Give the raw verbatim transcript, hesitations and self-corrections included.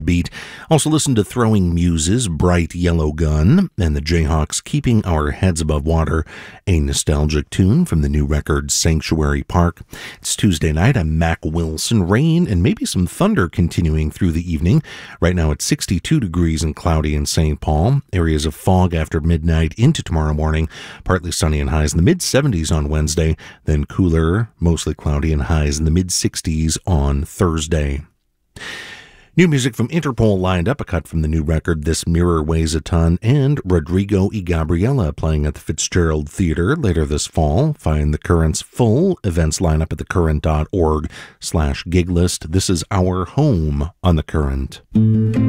Beat. Also listen to Throwing Muses, Bright Yellow Gun, and the Jayhawks, Keeping Our Heads Above Water, a nostalgic tune from the new record Sanctuary Park. It's Tuesday night. I'm Mac Wilson. Rain and maybe some thunder continuing through the evening. Right now it's sixty-two degrees and cloudy in Saint Paul. Areas of fog after midnight into tomorrow morning. Partly sunny and highs in the mid seventies on Wednesday. Then cooler, mostly cloudy and highs in the mid sixties on Thursday. New music from Interpol lined up, a cut from the new record This Mirror Weighs a Ton, and Rodrigo y Gabriela playing at the Fitzgerald Theatre later this fall. Find the Current's full events lineup at thecurrent.org slash gig list. This is Our Home on The Current.